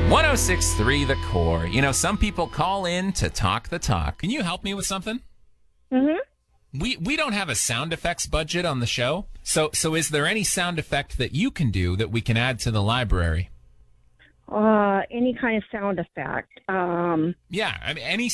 1063 The Core. You know, some people call in to talk the talk. Can you help me with something? Mm-hmm. We don't have a sound effects budget on the show. So is there any sound effect that you can do that we can add to the library? Any kind of sound effect. Yeah, I mean, any